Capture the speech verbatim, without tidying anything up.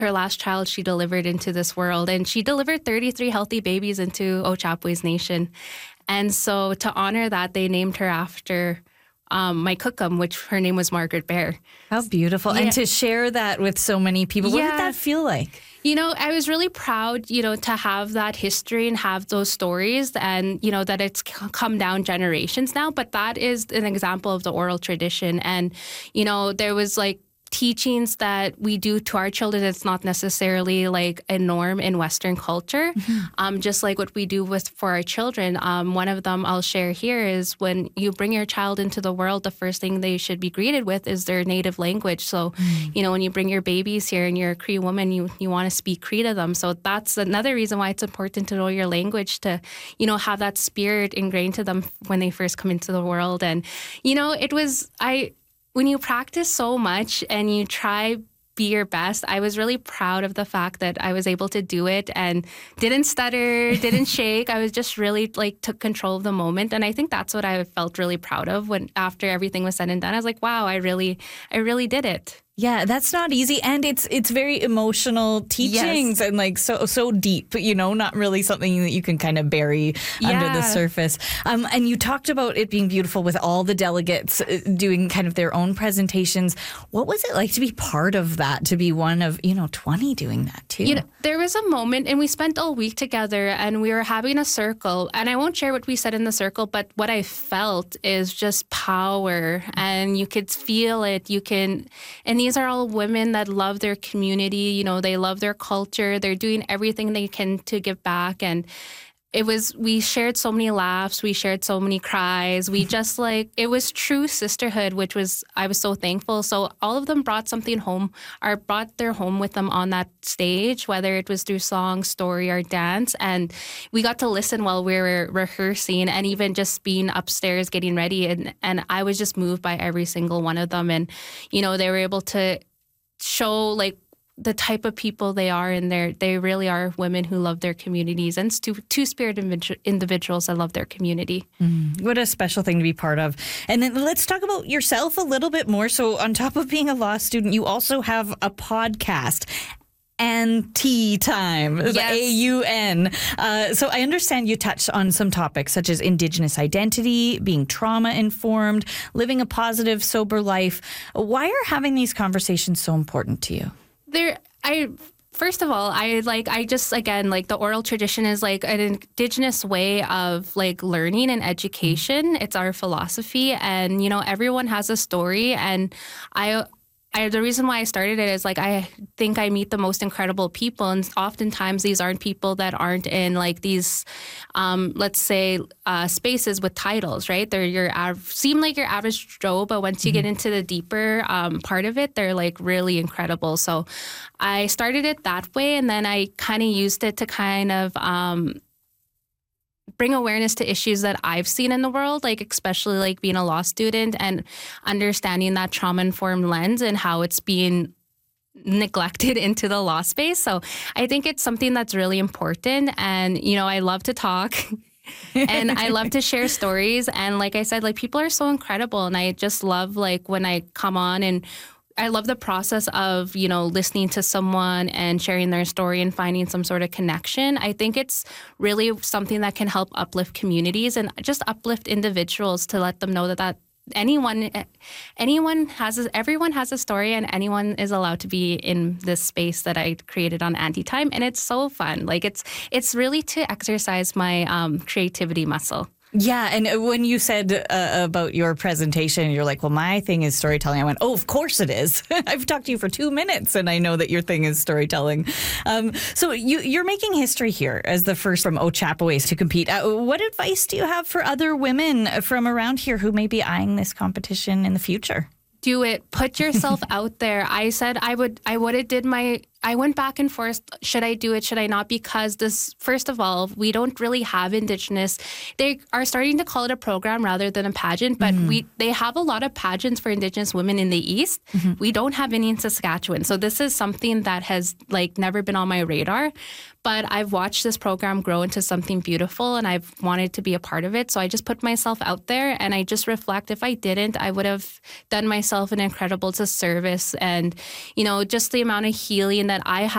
her last child she delivered into this world. And she delivered thirty-three healthy babies into Ojapways Nation. And so to honor that, they named her after um, my cookum, which her name was Margaret Bear. How beautiful. Yeah. And to share that with so many people, what yeah. did that feel like? You know, I was really proud, you know, to have that history and have those stories and, you know, that it's come down generations now. But that is an example of the oral tradition. And, you know, there was like teachings that we do to our children. It's not necessarily like a norm in Western culture, mm-hmm. um, just like what we do with for our children. Um, one of them I'll share here is when you bring your child into the world, the first thing they should be greeted with is their native language. So, mm-hmm. you know, when you bring your babies here and you're a Cree woman, you, you want to speak Cree to them. So that's another reason why it's important to know your language, to, you know, have that spirit ingrained to them when they first come into the world. And, you know, it was, I, when you practice so much and you try be your best, I was really proud of the fact that I was able to do it and didn't stutter, didn't shake. I was just really like took control of the moment. And I think that's what I felt really proud of when after everything was said and done. I was like, wow, I really, I really did it. Yeah, that's not easy. And it's it's very emotional teachings yes. and like so so deep, you know, not really something that you can kind of bury yeah. under the surface. Um, and you talked about it being beautiful with all the delegates doing kind of their own presentations. What was it like to be part of that, to be one of, you know, twenty doing that too? You know, there was a moment and we spent all week together and we were having a circle. And I won't share what we said in the circle, but what I felt is just power and you could feel it. You can, and these are all women that love their community. You know, they love their culture. They're doing everything they can to give back. And it was, we shared so many laughs. We shared so many cries. We just like, it was true sisterhood, which was, I was so thankful. So all of them brought something home or brought their home with them on that stage, whether it was through song, story, or dance. And we got to listen while we were rehearsing and even just being upstairs getting ready. And, and I was just moved by every single one of them. And, you know, they were able to show like the type of people they are, and they they really are women who love their communities and two, two-spirit individuals that love their community. Mm, what a special thing to be part of. And then let's talk about yourself a little bit more. So on top of being a law student, you also have a podcast. And tea time, yes. A U N. Uh, so I understand you touched on some topics such as Indigenous identity, being trauma-informed, living a positive, sober life. Why are having these conversations so important to you? There, I first of all, I like I just again like the oral tradition is like an Indigenous way of like learning and education. It's our philosophy, and you know everyone has a story, and I. I, the reason why I started it is like I think I meet the most incredible people, and oftentimes these aren't people that aren't in like these, um, let's say, uh, spaces with titles, right? They're your av- seem like your average Joe, but once you mm-hmm. get into the deeper um, part of it, they're like really incredible. So I started it that way, and then I kind of used it to kind of. Um, bring awareness to issues that I've seen in the world, like especially like being a law student and understanding that trauma-informed lens and how it's being neglected into the law space. So I think it's something that's really important. And, you know, I love to talk and I love to share stories. And like I said, like people are so incredible. And I just love like when I come on and I love the process of, you know, listening to someone and sharing their story and finding some sort of connection. I think it's really something that can help uplift communities and just uplift individuals to let them know that, that anyone, anyone has, a, everyone has a story and anyone is allowed to be in this space that I created on Anti-Time. And it's so fun. Like it's, it's really to exercise my um, creativity muscle. Yeah, and when you said uh, about your presentation, you're like, well, my thing is storytelling. I went, oh, of course it is. I've talked to you for two minutes, and I know that your thing is storytelling. Um, so you, you're making history here as the first from Ojapways to compete. Uh, what advice do you have for other women from around here who may be eyeing this competition in the future? Do it. Put yourself out there. I said I would. I would have did my. I went back and forth. Should I do it? Should I not? Because this, first of all, we don't really have Indigenous. They are starting to call it a program rather than a pageant, but mm-hmm. we they have a lot of pageants for Indigenous women in the East. Mm-hmm. We don't have any in Saskatchewan. So this is something that has like never been on my radar. But I've watched this program grow into something beautiful, and I've wanted to be a part of it. So I just put myself out there, and I just reflect. If I didn't, I would have done myself an incredible disservice. And, you know, just the amount of healing that I have